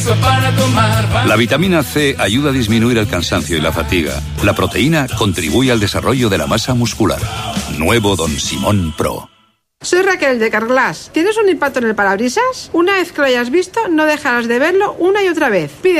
para tomar. La vitamina C ayuda a disminuir el cansancio y la fatiga. La proteína contribuye al desarrollo de la masa muscular. Nuevo Don Simón Pro. Soy Raquel de Carglass. ¿Tienes un impacto en el parabrisas? Una vez que lo hayas visto, no dejarás de verlo una y otra vez. Pide